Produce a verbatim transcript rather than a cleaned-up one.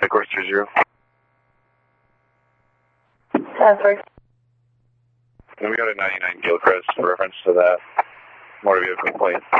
course three zero. Password. And we got a ninety-nine Gilchrist reference to that motor vehicle complaint.